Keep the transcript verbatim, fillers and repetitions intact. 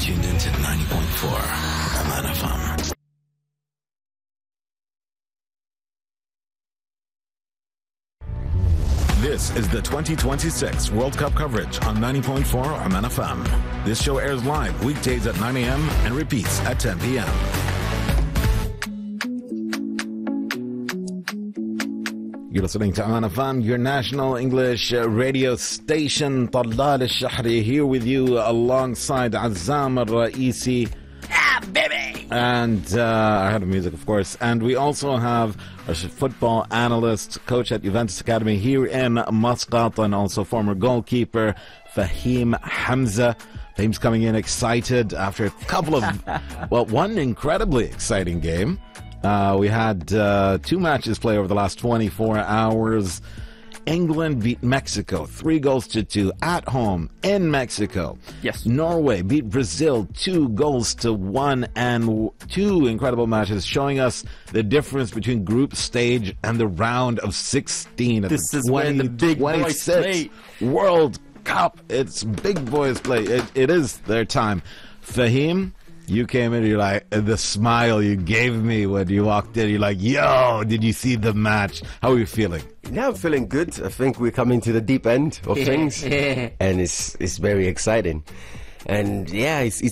tuned into ninety point four Aman F M. This is the twenty twenty-six World Cup coverage on ninety point four Aman F M. This show airs live weekdays at nine a.m. and repeats at ten p.m. You're listening to Aman F M, your national English radio station. Talal al-Shahri here with you alongside Azzam al-Raisi. Ah, baby! And uh, I had the music, of course. And we also have a football analyst, coach at Juventus Academy here in Muscat, and also former goalkeeper Fahim Hamza. Fahim's coming in excited after a couple of, well, one incredibly exciting game. Uh, we had uh, two matches play over the last twenty-four hours. England beat Mexico three goals to two at home in Mexico. Yes. Norway beat Brazil two goals to one, and w- two incredible matches showing us the difference between group stage and the round of sixteen at This the is where the big boys play. World Cup. It's big boys play. It, it is their time. Fahim, you came in, you're like, the smile you gave me when you walked in, you're like, yo, did you see the match? How are you feeling? Yeah, I'm feeling good. I think we're coming to the deep end of things, and it's it's very exciting. And yeah, it's it's